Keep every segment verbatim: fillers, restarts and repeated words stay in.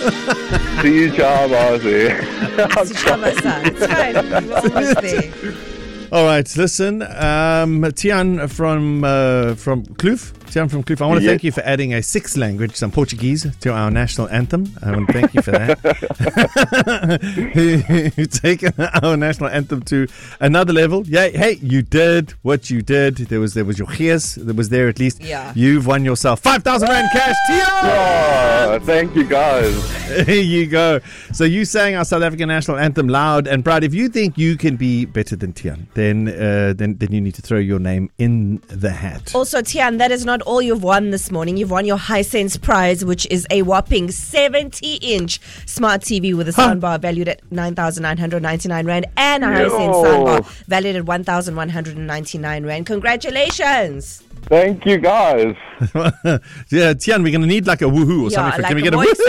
It's fine. We're almost there. All right, listen, um, Tian from uh, from Kloof. Tian from Kloof, I want to Yes. thank you for adding a sixth language, some Portuguese, to our national anthem. I want to thank you for that. You've taken our national anthem to another level. Yeah, hey, you did what you did. There was there was your gears that was there at least. Yeah. You've won yourself five thousand rand cash, Tian. Oh, thank you, guys. There you go. So you sang our South African national anthem loud and proud. If you think you can be better than Tian, then uh, then then you need to throw your name in the hat. Also, Tian, that is not all you've won this morning. You've won your Hisense prize, which is a whopping seventy-inch smart T V with a soundbar valued at nine thousand nine hundred ninety-nine rand and a Yo. Hisense soundbar valued at one thousand one hundred ninety-nine rand. Congratulations. Thank you, guys. Yeah, Tian, we're going to need like a woohoo or Yeah, something. like Can we a get a voice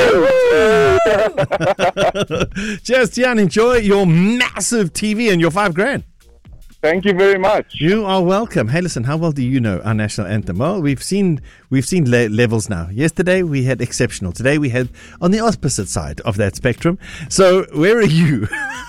woohoo? Cheers, Tian. Enjoy your massive T V and your five grand. Thank you very much. You are welcome. Hey, listen, how well do you know our national anthem? Well, we've seen we've seen le- levels now. Yesterday we had exceptional. Today we had on the opposite side of that spectrum. So where are you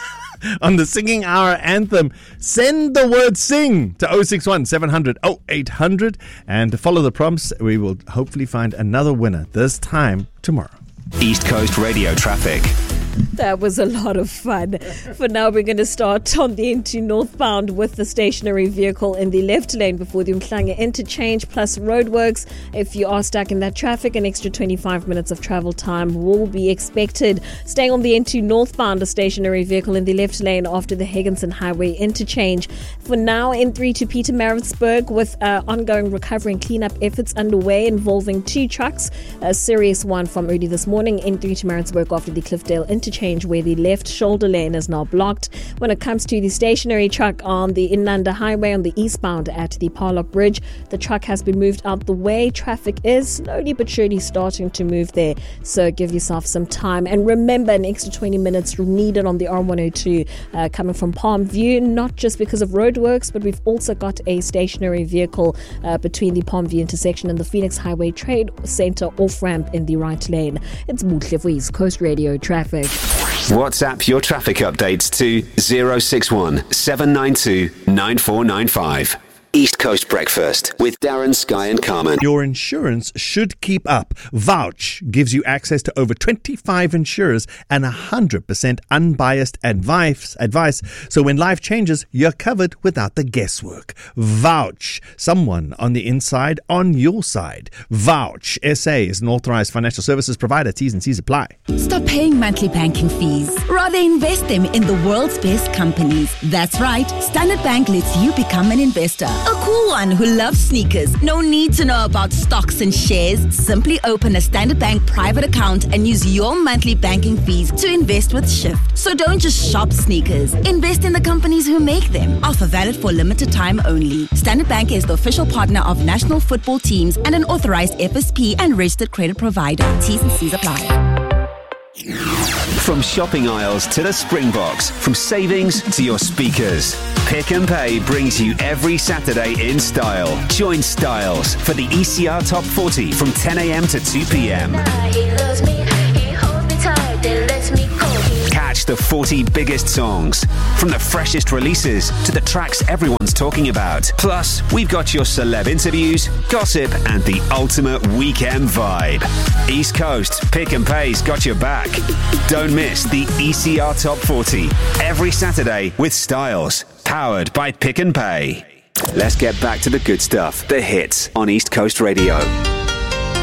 on the singing hour anthem? Send the word sing to oh six one, seven hundred, oh eight hundred and follow the prompts. We will hopefully find another winner this time tomorrow. East Coast Radio traffic. That was a lot of fun. For now, we're going to start on the N two northbound with the stationary vehicle in the left lane before the Umhlanga interchange plus roadworks. If you are stuck in that traffic, an extra twenty-five minutes of travel time will be expected. Staying on the N two northbound, a stationary vehicle in the left lane after the Higginson Highway interchange. For now, N three to Pietermaritzburg with uh, ongoing recovery and cleanup efforts underway involving two trucks. A serious one from early this morning, N three to Maritzburg after the Cliffdale interchange. Interchange where the left shoulder lane is now blocked. When it comes to the stationary truck on the Inanda Highway on the eastbound at the Parlock Bridge, the truck has been moved out the way. Traffic is slowly but surely starting to move there, so give yourself some time. And remember, an extra twenty minutes needed on the R one oh two uh, coming from Palm View, not just because of roadworks, but we've also got a stationary vehicle uh, between the Palm View intersection and the Phoenix Highway Trade Center off-ramp in the right lane. It's Muhle for East Coast Radio Traffic. WhatsApp your traffic updates to zero six one, seven nine two, nine four nine five. East Coast Breakfast with Darren, Sky and Carmen. Your insurance should keep up. Vouch gives you access to over twenty-five insurers and one hundred percent unbiased advice. advice. So when life changes, you're covered without the guesswork. Vouch. Someone on the inside on your side. Vouch. S A is an authorized financial services provider. T's and C's apply. Stop paying monthly banking fees. Rather invest them in the world's best companies. That's right. Standard Bank lets you become an investor. A cool one who loves sneakers. No need to know about stocks and shares. Simply open a Standard Bank private account and use your monthly banking fees to invest with Shift. So don't just shop sneakers. Invest in the companies who make them. Offer valid for limited time only. Standard Bank is the official partner of national football teams and an authorized F S P and registered credit provider. T's and C's apply. From shopping aisles to the Springboks, from savings to your speakers, Pick and Pay brings you every Saturday in style. Join Styles for the E C R Top forty from ten a.m. to two p.m. Catch the forty biggest songs, from the freshest releases to the tracks everyone's talking about. Plus, we've got your celeb interviews, gossip, and the ultimate weekend vibe. East Coast Pick and Pay's got your back. Don't miss the E C R Top forty every Saturday with Styles, powered by Pick and Pay. Let's get back to the good stuff, the hits on East Coast Radio.